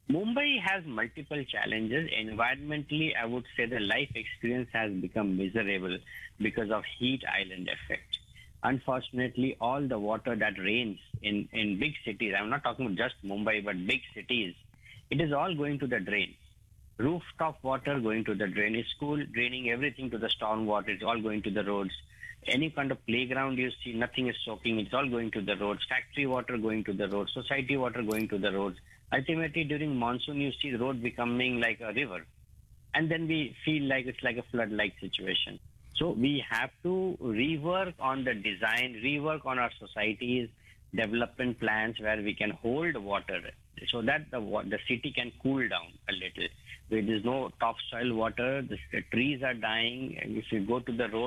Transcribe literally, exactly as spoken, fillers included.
Mumbai has multiple challenges. Environmentally, I would say the life experience has become miserable because of heat island effect. Unfortunately, all the water that rains in, in big cities, I'm not talking just Mumbai, but big cities, it is all going to the drain. Rooftop water going to the drain. School draining everything to the storm water. It's all going to the roads. Any kind of playground you see, nothing is soaking. It's all going to the roads. Factory water going to the roads. Society water going to the roads. Ultimately, during monsoon, you see the road becoming like a river. And then we feel like it's like a flood-like situation. So we have to rework on the design, rework on our societies, development plans where we can hold water so that the wa- the city can cool down a little. There is no topsoil water. The, the trees are dying. And if you go to the road,